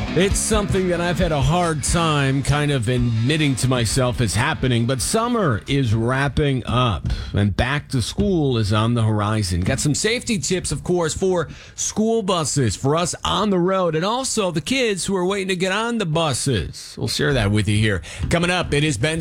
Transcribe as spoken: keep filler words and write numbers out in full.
It's something that I've had a hard time kind of admitting to myself is happening, but summer is wrapping up and back to school is on the horizon. Got some safety tips, of course, for school buses, for us on the road, and also the kids who are waiting to get on the buses. We'll share that with you here. Coming up, it is Ben